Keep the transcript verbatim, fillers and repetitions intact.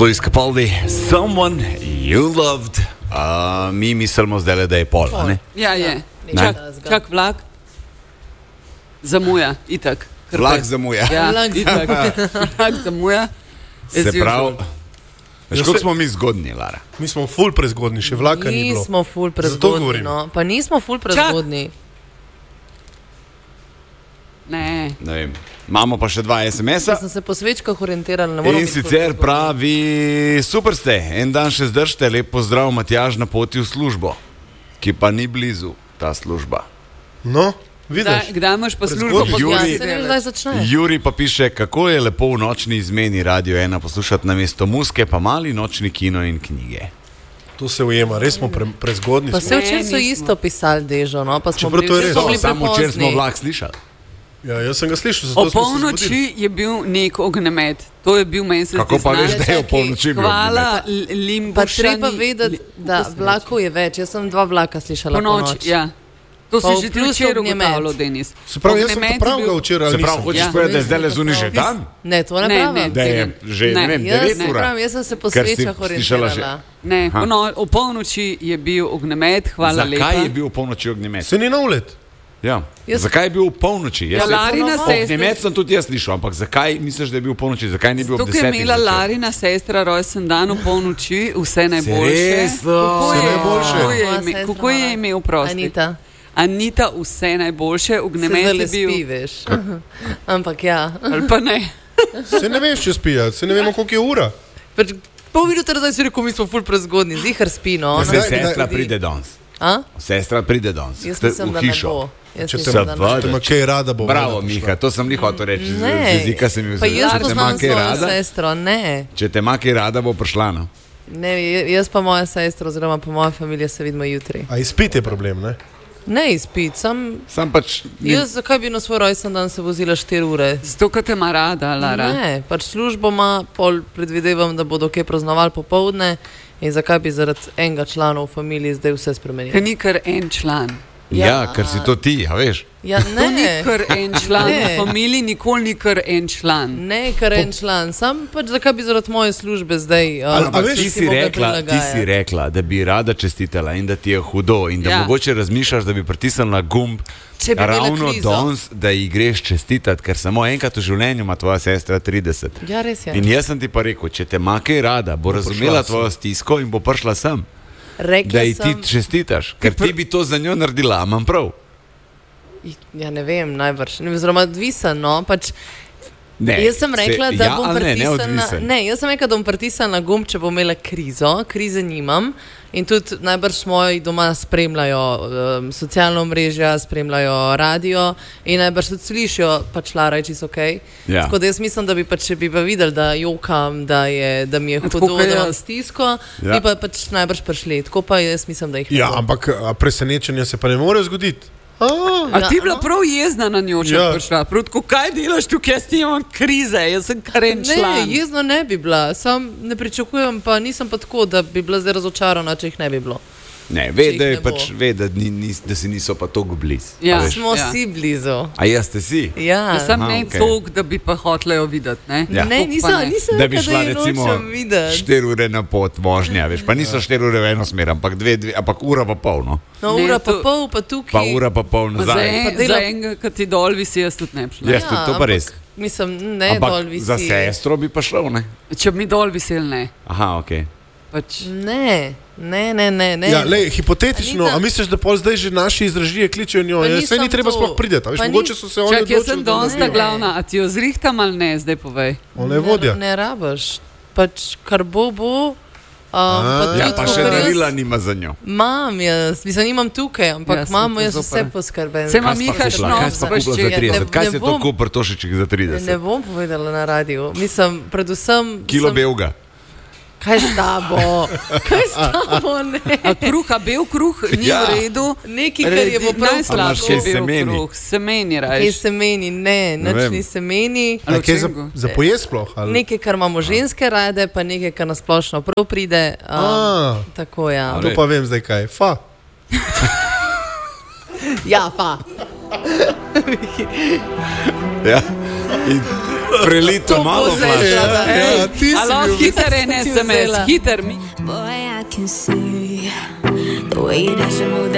Luis Capaldi, Someone You Loved. Uh, mi mislimo zdaj, da je pol, ne? Ja, je. Čak, čak vlak zamuja, itak. Vlak zamuja. Ja, itak. Vlak zamuja. Se pravi, veš, koliko smo mi zgodni, Lara? Mi smo ful prezgodni, še vlaka ni bilo. Nismo ful prezgodni, no. Pa nismo ful prezgodni. Ne. Ne vem. Imamo pa še dva es em es-a. Sem se po svečkah orientirala. In sicer pravi, super ste, en dan še zdržite, lep pozdrav Matjaž na poti v službo, ki pa ni blizu ta služba. No, vidiš. Kdaj imaš pa službo? Juri, ja, Juri pa piše, kako je lepo v nočni izmeni Radio ena poslušati namesto muske, pa mali nočni kino in knjige. To se ujema, res smo pre, prezgodni. Pa se včeraj so isto pisali Dežo, no, pa smo bili, bili, so bili Samo včeraj smo vlak slišali. Ja, jaz sem ga slišal. O polnoči je bil nek ognjemet. To je bil meni se zdi Kako pa veš, da je o polnoči bil Hvala Pa ognjemet? treba Limbušani. vedeti, da vlakov je več. Jaz sem dva vlaka slišala po Ponoči, noč. ja. To Pa si v že ti plusu včeraj ognjemet. ugotavljal, Denis. Se pravi, jaz sem Ognjemet to je pravega bil- včeraj Se pravi, nisem. hočeš Ja. povedati, da je zdaj le zunaj že dan? Ne, to ne Ne, pravim. ne. Da je že, ne Ne. vem, Jaz, devet ne ura. pravim, jaz sem se po Ker si svečah slišala že. orientirala. Ne, Aha. pono, o polnoči je bil ognjemet, hvala lepa. Zakaj je bil v polnoči ognjemet? Se ni na ulet. Ja. Jaz- Zakaj je bil v polnoči? Ja, Jaz se- Larina Ognjemet sestra. sem tudi jaz slišal, ampak zakaj misliš, da je bil v polnoči? Zakaj ni bil ob Tukaj je desetih? imela zvečer? Larina sestra rojsten dan v polnoči, vse najboljše. Resno? Kako Vse je- najboljše. kako je Moja ime- sestra Kako je Ana. imel prosti? Anita, Anita, vse najboljše, se ognjemet zdaj je bil. spi, veš. Ampak ja. Ali pa ne. Se ne veš, če spija, se ne vemo, koliko je ura. Pač pol minute nazaj si rekel, mi smo ful prezgodni, zihar spi, no. Ja, Ona saj se sestra zbudi. pride danes. A? Sestra pride danes. Jaz Ste mislim, v da ne hišo. bo. Jaz Če te mislim, da ne bo. Seveda. Če ima kaj rada, bo. Bravo, voda Miha, to sem ni hotel reči. Z, z Ne, jezika sem jo pa vzel. jaz Če te poznam ima kaj svojo rada, sestro, ne. če te ima kaj rada, bo prišla. No? Ne, jaz pa moja sestra, oziroma pa moja familija se vidimo jutri. A izpit je problem, ne? Ne izpit, sam, Sam pač ni- jaz zakaj bi na svoj rojsten dan se vozila štiri ure? Zato, ker te ima rada, Lara. Ne, pač službo ima, pol predvidevam, da bodo kaj praznovali popovdne in zakaj bi zaradi enega člana v familiji zdaj vse Ker spremenili. ni kar en član. Ja, Ja. ker si to ti, a veš. Ja, To ni ne, kar en član Ne. v familiji, nikoli ni kar en član. ne, kar en član, sam pač zakaj bi zaradi moje službe zdaj uh, Ali- a Ampak veš, ti si, rekla, ti si rekla, da bi rada čestitala in da ti je hudo in da Ja. mogoče razmišljaš, da bi pritisnila gumb Če bi imela ravno krizo. danes, da ji greš čestitati, ker samo enkrat v življenju ima tvoja sestra trideset. Ja, res je. In jaz sem ti pa rekel, če te ima kaj rada, bo razumela prišla tvojo stisko in bo prišla sem, Rekla da ji sem, ti čestitaš, ker ti bi to za njo naredila, a imam prav. ja ne vem, najbrž, ne, oziroma odvisen, no, pač Ne, jaz sem rekla, se, da ja, bom ali ne, pritisnila, neodvisen. ne, jaz sem rekla, da bom pritisnila na gumb, če bom imela krizo, krize nimam in tudi najbrž moji doma spremljajo um, socialno mrežja, spremljajo radio in najbrž tudi slišijo, pač Lara je čisto ok. Ja. Tako da jaz mislim, da bi pač, če bi pa videli, da jokam, da, je, da mi je Tako hudo, kot da imam jaz. stisko, Ja. bi pa pač najbrž prišli. Tako pa jaz mislim, da jih ne Ja, bo. ampak a presenečenje se pa ne more zgoditi. A, A Ja, ti bila prav jezna na njo, če Ja. ja. prišla? Prav tako, kaj delaš tukaj, jaz nimam krize, jaz sem kar en Ne, član. jezno ne bi bila, sam ne pričakujem, pa nisem pa tako, da bi bila zdaj razočarana, če jih ne bi bilo. Ne, ve, Če da, jih je ne bo. pač, ve da, ni, ni, da si niso pa toliko blizu. Ja. a veš. Smo Ja. si blizu. A jaz ste si? Ja. Jaz sem Aha, ne okej. tok, da bi pa hotela jo videti. Ne, Ja. Ne, Tok pa nisem, ne. nisem Da bi rekla, šla je recimo nočem videti. štiri ure na pot vožnja, veš, pa niso štiri ure v eno smer, ampak, dve, dve, ampak ura pa pol, no. No, Ne, ura pa to- pol, pa tukaj. Pa ura pa pol Pa za, nazaj. en, Pa dela- za enega, ki ti dol visi, jaz tudi ne bi šla. Jaz tudi, to pa res. Mislim, ne dol Ampak visi. za sestro bi pa šel, ne? Če bi mi dol visel, ne. Aha, ok. Pač, Ne, ne, ne, ne. ne. Ja, lej, hipotetično, Anita- a misliš, da pol zdaj že naši iz režije kličejo njo? Pa Ja, nisem saj ni treba to. sploh prideti, a veš, Pa ni- mogoče so se oni čak, jaz sem odločili, da danes ta naredijo. glavna, a ti jo zrihtam ali ne, zdaj povej. Ona je vodja. Ne, ne rabaš. Pač kar bo, bo. Um, pa Ja, tudi, pa kakor še jaz darila nima za njo. Imam jaz, mislim, nimam tukaj, ampak Ja, ja, sem imam to jaz zoper. vse poskrben. Saj ima Kaj si pa Miha kupila? šnof, Kaj si pa veš, kupila če za je- trideset? ne- Kaj ne si to bom- kupil Tošiček za Ne trideset? bom povedala na radiju. Mislim, predvsem. Kilo sem- belga. Kaj s tabo? Kaj s tabo? Ne. A kruh, a bel kruh ni Ja. v redu. Nekaj, kar je bo prav Najslabši kaj je bil semeni? kruh, semeni Kaj rajš. semeni, ne, Ne nič vem. ni semeni. A kaj za, Lučenko. za pojes sploh? Ali? Nekaj, kar imamo ženske rade, pa nekaj, kar nasplošno prav pride. Um, A, tako ja. to pa vem zdaj kaj. Fa. Ja, pa. Ja. In Prelito malo bo zdaj flash. šla. Ja, ti si Alo, bil. hiter en Si S M S, vzela. hiter mi. Boy, I can see the way that you move